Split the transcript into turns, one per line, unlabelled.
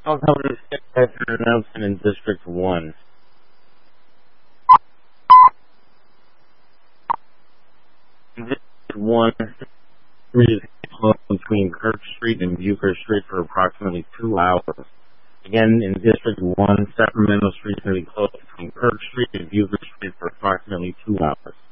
I'll cover the after announcement in District 1. In District 1, street is closed between Kirk Street and Bucher Street for approximately 2 hours. Again, in District 1, Sacramento Street is going to be closed between Kirk Street and Bucher Street for approximately 2 hours.